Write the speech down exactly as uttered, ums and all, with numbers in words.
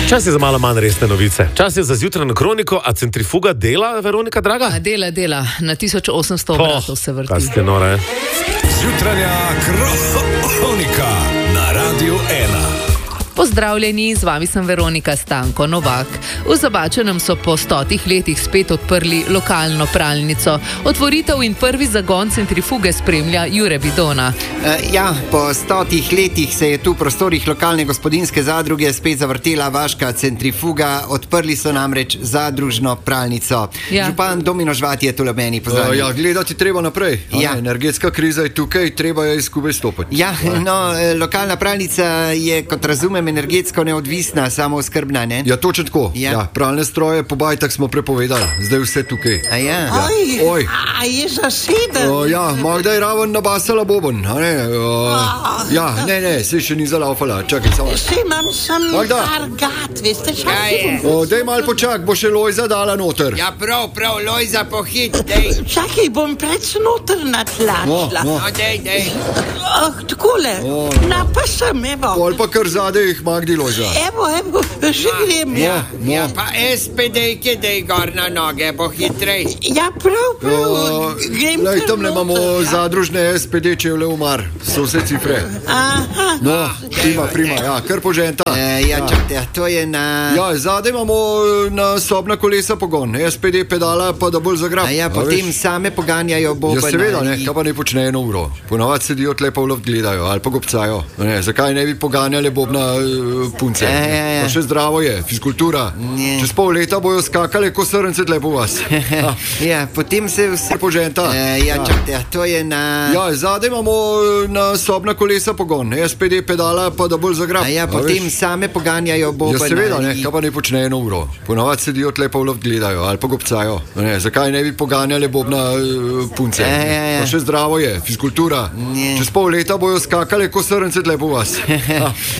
Čas je za malo manj resne novice. Čas je za zjutrajno kroniko, a centrifuga dela, Veronika draga? A dela, dela. Na tisoč osemsto obratov se vrti. Kaj ste nore? Zjutranja kronika na Radiu ena. Pozdravljeni, z vami sem Veronika Stanko Novak. V Zabačenem so po stotih letih spet odprli lokalno pralnico. Otvoritev in prvi zagon centrifuge spremlja Jure Bidona. E, ja, po stotih letih se je tu v prostorih lokalne gospodinjske zadruge spet zavrtela vaška centrifuga. Odprli so namreč zadružno pralnico. Ja. Župan Domino Žvat je tu le meni, pozdravljen. Uh, ja, gledati treba naprej. Ja. Energetska kriza je tukaj, treba je skupaj stopiti. Ja, no, lokalna pralnica je, kot razumem, energetsko neodvisna, samooskrbna, ne? Ja, točno tako. Ja. Ja, pralne stroje po bajtah smo prepovedali, zdaj vse tukaj. A ja? Ja. Oj, Oj. a je zaseden? Uh, ja, Magda je raven nabasala boben. A ne, uh, ja, ne, ne, se še ni zalaufala. Čakaj, samo. Še imam sem Magda. argat, veste, Kaj čakaj je? bom. Uh, dej mal počak, bo še Lojza dala noter. Ja, prav, prav, Lojza, pohit, dej. Čakaj, bom pred noter natlačila. No, no. No, dej, dej. Oh, takole, O, na pa sem, evo. Pol pa kar zadej jih Magdi Lojza. Evo, evo, že grem. Ja, no. Ja, pa es pe dejke, dej gor na noge, bo hitrej. Ja, prav, prav, Uh, grem lej, kar tam ne imamo noter, ja. zadružne es pe de čevlje v mar. So vse cifre. Aha, No, prima, prima, ja, kar poženta. E, ja, čakajte, to je na... Ja, zadaj imamo na sobna kolesa pogon, es pe de pedala pa da bolj zagrab. A ja, A potem veš? same poganjajo boben. Ja, seveda, ne, ali- kaj pa ne počne eno uro. Ponavadi sedijo tle pa v luft gledajo ali pa gobcajo. Ne, zakaj ne bi poganjali bobna uh, punce? Ja, ja, ja. Pa še zdravo je, fizkultura. Ja. Čez pol leta bojo skakali ko srnce tle po vas. Ja, Ja, potem se vse... poženta. E, ja, čakajte, to je na... Ja, zadaj imamo na sobna kolesa pogon, es pe de pedala pa da bolj zagrab. A ja, A potem veš? same poganjajo boben. Ja, seveda, ne, ali- kaj pa ne počne eno uro. Ponavadi sedijo tle pa v luft gledajo ali pa gobcajo. Ne, zakaj ne bi poganjali bobna uh, punce? Ja, ja, ja. Pa še zdravo je, fizkultura. Ja. Čez pol leta bojo skakali ko srnce tle po vas. Ja.